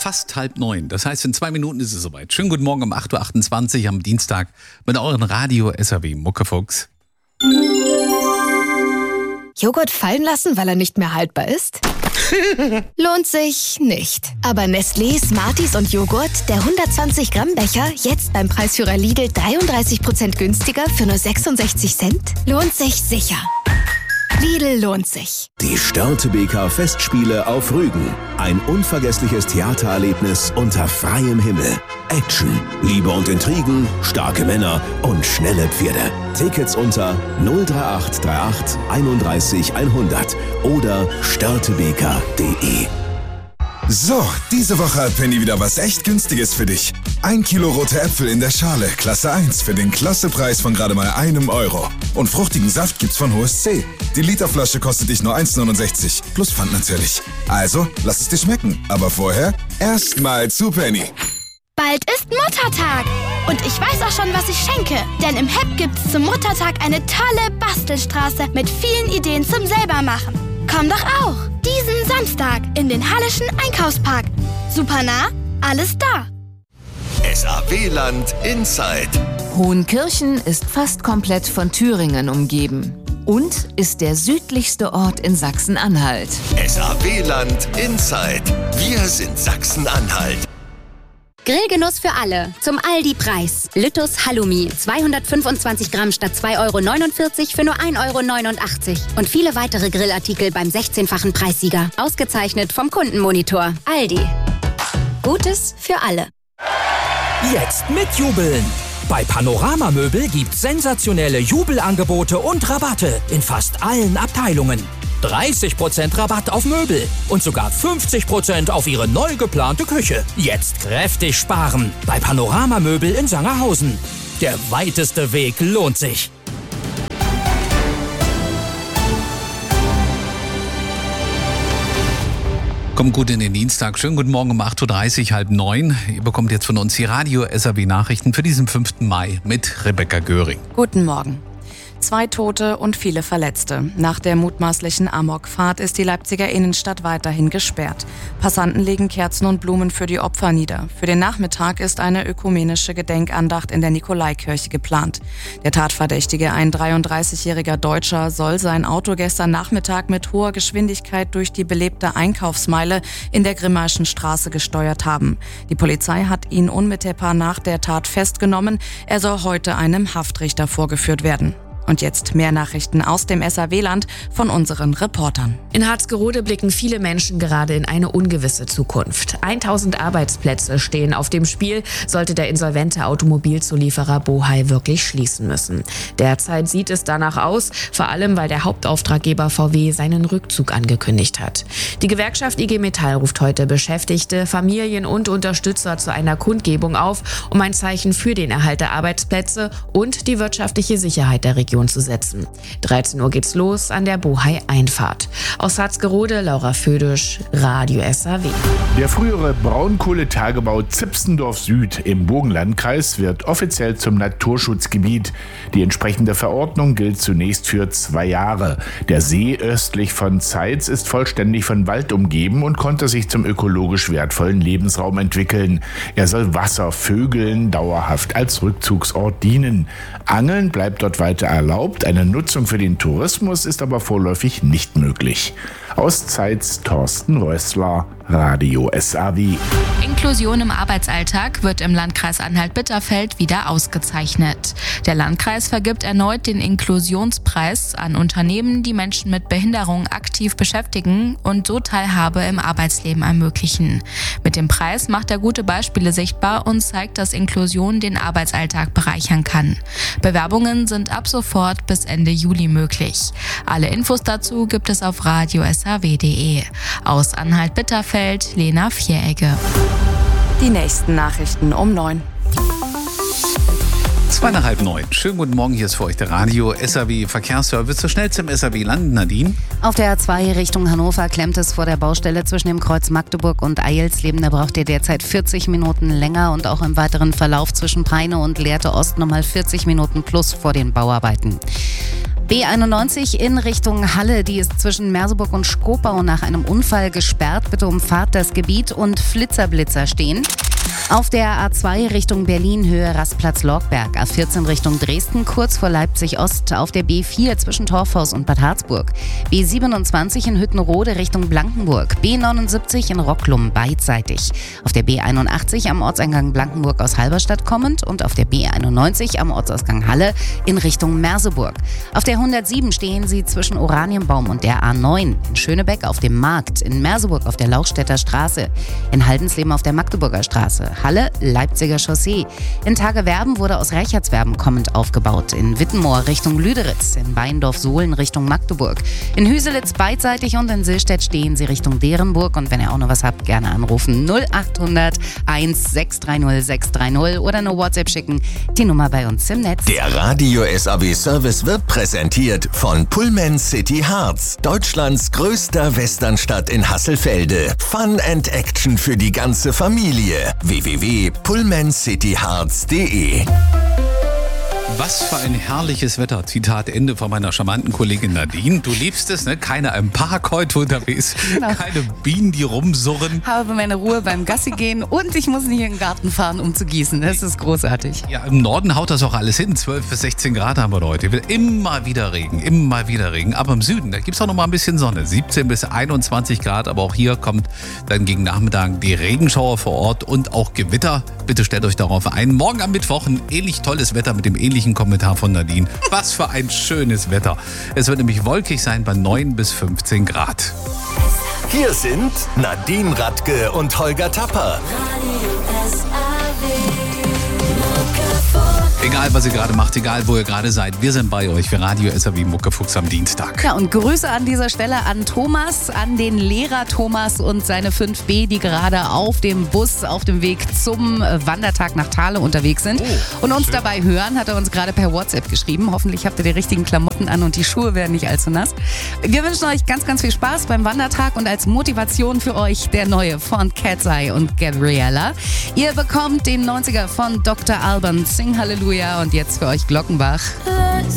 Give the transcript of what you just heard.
fast 8:30. Das heißt, in 2 Minuten ist es soweit. Schönen guten Morgen um 8.28 Uhr am Dienstag mit euren Radio SAW Muckefuchs. Joghurt fallen lassen, weil er nicht mehr haltbar ist? Lohnt sich nicht. Aber Nestlé, Smarties und Joghurt, der 120 Gramm Becher, jetzt beim Preisführer Lidl 33% günstiger für nur 66 Cent? Lohnt sich sicher. Lidl lohnt sich. Die Störtebeker Festspiele auf Rügen. Ein unvergessliches Theatererlebnis unter freiem Himmel. Action, Liebe und Intrigen, starke Männer und schnelle Pferde. Tickets unter 03838 31 100 oder störtebeker.de. So, diese Woche hat Penny wieder was echt Günstiges für dich. 1 Kilo rote Äpfel in der Schale, Klasse 1, für den Klassepreis von gerade mal €1. Und fruchtigen Saft gibt's von HSC. Die Literflasche kostet dich nur 1,69, plus Pfand natürlich. Also, lass es dir schmecken. Aber vorher erstmal zu Penny. Bald ist Muttertag und ich weiß auch schon, was ich schenke. Denn im HEP gibt's zum Muttertag eine tolle Bastelstraße mit vielen Ideen zum Selbermachen. Komm doch auch diesen Samstag in den Halleschen Einkaufspark. Super nah, alles da. SAW-Land Inside. Hohenkirchen ist fast komplett von Thüringen umgeben und ist der südlichste Ort in Sachsen-Anhalt. SAW-Land Inside. Wir sind Sachsen-Anhalt. Grillgenuss für alle. Zum Aldi-Preis. Lüttus Halloumi. 225 Gramm statt 2,49 € für nur 1,89 €. Und viele weitere Grillartikel beim 16-fachen Preissieger. Ausgezeichnet vom Kundenmonitor. Aldi. Gutes für alle. Jetzt mitjubeln! Bei Panorama Möbel gibt's sensationelle Jubelangebote und Rabatte in fast allen Abteilungen. 30% Rabatt auf Möbel und sogar 50% auf Ihre neu geplante Küche. Jetzt kräftig sparen bei Panorama Möbel in Sangerhausen. Der weiteste Weg lohnt sich. Kommt gut in den Dienstag. Schönen guten Morgen um 8.30 Uhr, 8:30. Ihr bekommt jetzt von uns die Radio SAW Nachrichten für diesen 5. Mai mit Rebecca Göring. Guten Morgen. 2 Tote und viele Verletzte. Nach der mutmaßlichen Amokfahrt ist die Leipziger Innenstadt weiterhin gesperrt. Passanten legen Kerzen und Blumen für die Opfer nieder. Für den Nachmittag ist eine ökumenische Gedenkandacht in der Nikolaikirche geplant. Der Tatverdächtige, ein 33-jähriger Deutscher, soll sein Auto gestern Nachmittag mit hoher Geschwindigkeit durch die belebte Einkaufsmeile in der Grimmaischen Straße gesteuert haben. Die Polizei hat ihn unmittelbar nach der Tat festgenommen. Er soll heute einem Haftrichter vorgeführt werden. Und jetzt mehr Nachrichten aus dem SAW-Land von unseren Reportern. In Harzgerode blicken viele Menschen gerade in eine ungewisse Zukunft. 1000 Arbeitsplätze stehen auf dem Spiel, sollte der insolvente Automobilzulieferer Bohai wirklich schließen müssen. Derzeit sieht es danach aus, vor allem weil der Hauptauftraggeber VW seinen Rückzug angekündigt hat. Die Gewerkschaft IG Metall ruft heute Beschäftigte, Familien und Unterstützer zu einer Kundgebung auf, um ein Zeichen für den Erhalt der Arbeitsplätze und die wirtschaftliche Sicherheit der Region zu setzen. 13 Uhr geht's los an der Bohai-Einfahrt. Aus Harzgerode, Laura Födisch, Radio SAW. Der frühere Braunkohletagebau Zipsendorf Süd im Burgenlandkreis wird offiziell zum Naturschutzgebiet. Die entsprechende Verordnung gilt zunächst für 2 Jahre. Der See östlich von Zeitz ist vollständig von Wald umgeben und konnte sich zum ökologisch wertvollen Lebensraum entwickeln. Er soll Wasservögeln dauerhaft als Rückzugsort dienen. Angeln bleibt dort weiter erlaubt, eine Nutzung für den Tourismus ist aber vorläufig nicht möglich. Aus Zeitz Thorsten Rössler, Radio SAW. Inklusion im Arbeitsalltag wird im Landkreis Anhalt-Bitterfeld wieder ausgezeichnet. Der Landkreis vergibt erneut den Inklusionspreis an Unternehmen, die Menschen mit Behinderung aktiv beschäftigen und so Teilhabe im Arbeitsleben ermöglichen. Mit dem Preis macht er gute Beispiele sichtbar und zeigt, dass Inklusion den Arbeitsalltag bereichern kann. Bewerbungen sind ab sofort bis Ende Juli möglich. Alle Infos dazu gibt es auf radiosaw.de. Aus Anhalt-Bitterfeld, Lena Vieregge. Die nächsten Nachrichten um 9. 8:30. Schönen guten Morgen, hier ist für euch der Radio SAW Verkehrsservice. So schnell zum SAW-Land, Nadine. Auf der A2 Richtung Hannover klemmt es vor der Baustelle zwischen dem Kreuz Magdeburg und Eilsleben. Da braucht ihr derzeit 40 Minuten länger und auch im weiteren Verlauf zwischen Peine und Lehrte Ost nochmal 40 Minuten plus vor den Bauarbeiten. B91 in Richtung Halle, die ist zwischen Merseburg und Skopau nach einem Unfall gesperrt. Bitte umfahrt das Gebiet und Flitzer stehen. Auf der A2 Richtung Berlin, Höhe Rastplatz-Lorgberg. A14 Richtung Dresden, kurz vor Leipzig-Ost. Auf der B4 zwischen Torfhaus und Bad Harzburg. B27 in Hüttenrode Richtung Blankenburg. B79 in Rocklum beidseitig. Auf der B81 am Ortseingang Blankenburg aus Halberstadt kommend und auf der B91 am Ortsausgang Halle in Richtung Merseburg. Auf der 107 stehen Sie zwischen Oranienbaum und der A9. In Schönebeck auf dem Markt. In Merseburg auf der Lauchstädter Straße. In Haldensleben auf der Magdeburger Straße. Halle, Leipziger Chaussee. In Tagewerben wurde aus Reichertswerben kommend aufgebaut. In Wittenmoor Richtung Lüderitz. In Beindorf-Sohlen Richtung Magdeburg. In Hüselitz beidseitig und in Sillstedt stehen Sie Richtung Derenburg. Und wenn ihr auch noch was habt, gerne anrufen. 0800 1630 630 oder eine WhatsApp schicken. Die Nummer bei uns im Netz. Der Radio SAW Service wird präsentiert von Pullman City Harz. Deutschlands größter Westernstadt in Hasselfelde. Fun and Action für die ganze Familie. www.pullmancityharz.de. Was für ein herrliches Wetter. Zitat Ende von meiner charmanten Kollegin Nadine. Du liebst es, ne? Keiner im Park heute unterwegs. Genau. Keine Bienen, die rumsurren. Habe meine Ruhe beim Gassi gehen und ich muss nicht in den Garten fahren, um zu gießen. Das ist großartig. Ja, im Norden haut das auch alles hin. 12 bis 16 Grad haben wir heute. Immer wieder Regen. Aber im Süden, da gibt es auch noch mal ein bisschen Sonne. 17 bis 21 Grad. Aber auch hier kommt dann gegen Nachmittag die Regenschauer vor Ort und auch Gewitter. Bitte stellt euch darauf ein. Morgen am Mittwoch ein ähnlich tolles Wetter mit dem ähnlichen Kommentar von Nadine. Was für ein schönes Wetter. Es wird nämlich wolkig sein bei 9 bis 15 Grad. Hier sind Nadine Radke und Holger Tapper. Egal, was ihr gerade macht, egal, wo ihr gerade seid, wir sind bei euch für Radio SAW Muckefuchs am Dienstag. Ja, und Grüße an dieser Stelle an Thomas, an den Lehrer Thomas und seine 5B, die gerade auf dem Bus auf dem Weg zum Wandertag nach Thale unterwegs sind und uns schön dabei hören, hat er uns gerade per WhatsApp geschrieben. Hoffentlich habt ihr die richtigen Klamotten an und die Schuhe werden nicht allzu nass. Wir wünschen euch ganz, ganz viel Spaß beim Wandertag und als Motivation für euch der neue von Cat's Eye und Gabriella. Ihr bekommt den 90er von Dr. Alban, Sing Halleluja und jetzt für euch Glockenbach.